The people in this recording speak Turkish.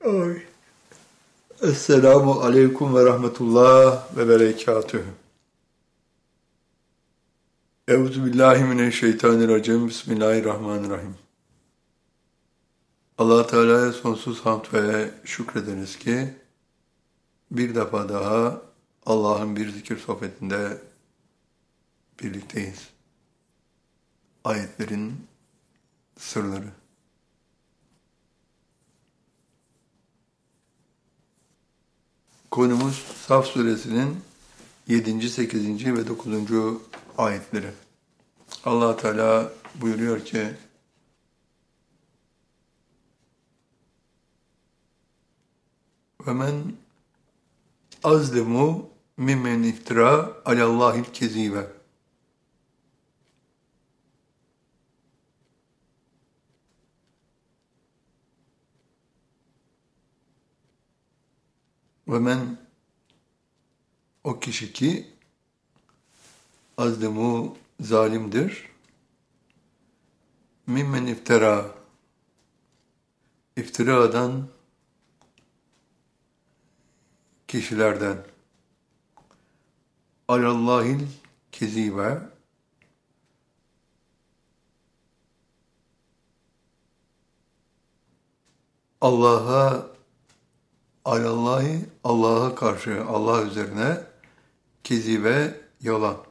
Ay. Esselamu aleyküm ve rahmetullah ve berekatühü. Euzubillahimineşşeytanirracim. Bismillahirrahmanirrahim. Allah Teala'ya sonsuz hamd ve şükrederiz ki bir defa daha Allah'ın bir zikir sohbetinde birlikteyiz. Ayetlerin sırları. Konumuz Saf Suresinin 7., 8. ve 9. ayetleri. Allah Teala buyuruyor ki: "Ve men azlemu mimmen iftira alallahil kezibe." Ve men, o kişi ki azlemu zalimdir. Mimmen iftira, iftiradan kişilerden, alallahil kezibe, Allah'a karşı, Allah üzerine kezibe, yalan.